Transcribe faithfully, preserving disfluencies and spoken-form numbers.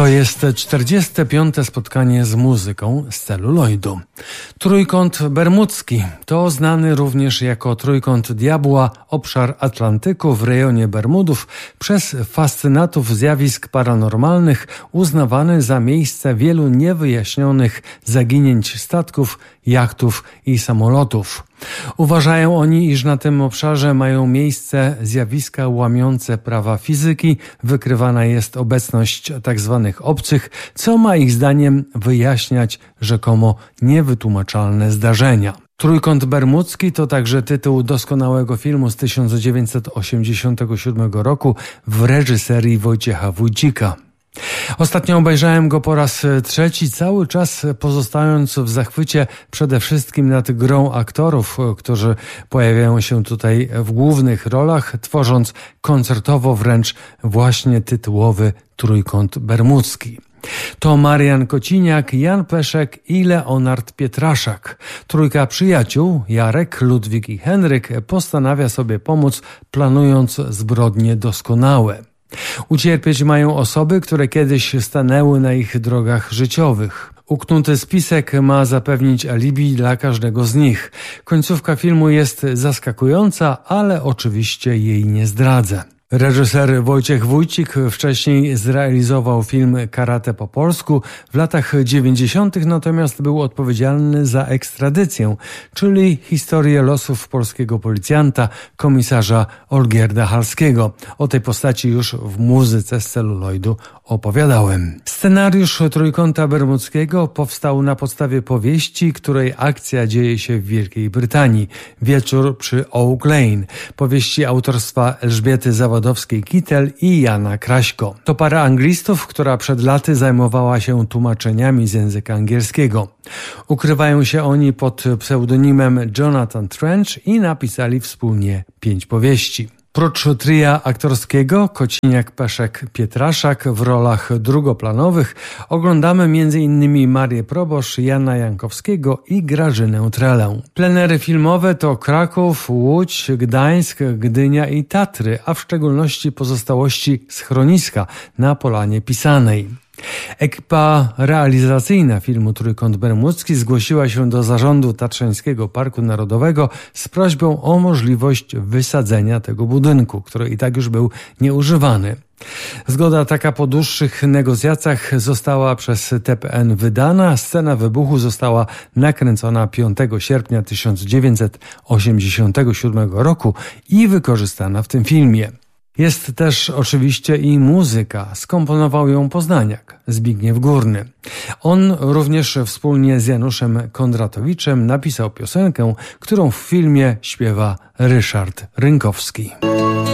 jest czterdzieste piąte spotkanie z muzyką z celuloidu. Trójkąt Bermudzki to znany również jako Trójkąt Diabła obszar Atlantyku w rejonie Bermudów przez fascynatów zjawisk paranormalnych uznawany za miejsce wielu niewyjaśnionych zaginięć statków, jachtów i samolotów. Uważają oni, iż na tym obszarze mają miejsce zjawiska łamiące prawa fizyki, wykrywana jest obecność tzw. obcych, co ma ich zdaniem wyjaśniać rzekomo niewytłumaczalne zdarzenia. Trójkąt Bermudzki to także tytuł doskonałego filmu z tysiąc dziewięćset osiemdziesiątego siódmego roku w reżyserii Wojciecha Wójcika. Ostatnio obejrzałem go po raz trzeci, cały czas pozostając w zachwycie przede wszystkim nad grą aktorów, którzy pojawiają się tutaj w głównych rolach, tworząc koncertowo wręcz właśnie tytułowy Trójkąt Bermudzki. To Marian Kociniak, Jan Peszek i Leonard Pietraszak. Trójka przyjaciół, Jarek, Ludwik i Henryk, postanawia sobie pomóc, planując zbrodnie doskonałe. Ucierpieć mają osoby, które kiedyś stanęły na ich drogach życiowych. Uknuty spisek ma zapewnić alibi dla każdego z nich. Końcówka filmu jest zaskakująca, ale oczywiście jej nie zdradzę. Reżyser Wojciech Wójcik wcześniej zrealizował film Karate po polsku, w latach dziewięćdziesiątych natomiast był odpowiedzialny za ekstradycję, czyli historię losów polskiego policjanta, komisarza Olgierda Halskiego. O tej postaci już w muzyce z celuloidu opowiadałem. Scenariusz Trójkąta Bermudzkiego powstał na podstawie powieści, której akcja dzieje się w Wielkiej Brytanii. Wieczór przy Oak Lane. Powieści autorstwa Elżbiety Zawodowskiej-Kittel i Jana Kraśko. To para anglistów, która przed laty zajmowała się tłumaczeniami z języka angielskiego. Ukrywają się oni pod pseudonimem Jonathan Trench i napisali wspólnie pięć powieści. Prócz tria aktorskiego Kociniak, Peszek, Pietraszak w rolach drugoplanowych oglądamy między innymi Marię Proboszcz, Jana Jankowskiego i Grażynę Trelę. Plenery filmowe to Kraków, Łódź, Gdańsk, Gdynia i Tatry, a w szczególności pozostałości schroniska na Polanie Pisanej. Ekipa realizacyjna filmu Trójkąt Bermudzki zgłosiła się do zarządu Tatrzańskiego Parku Narodowego z prośbą o możliwość wysadzenia tego budynku, który i tak już był nieużywany. Zgoda taka po dłuższych negocjacjach została przez T P N wydana. Scena wybuchu została nakręcona piątego sierpnia tysiąc dziewięćset osiemdziesiątego siódmego roku i wykorzystana w tym filmie. Jest też oczywiście i muzyka. Skomponował ją poznaniak, Zbigniew Górny. On również wspólnie z Januszem Kondratowiczem napisał piosenkę, którą w filmie śpiewa Ryszard Rynkowski.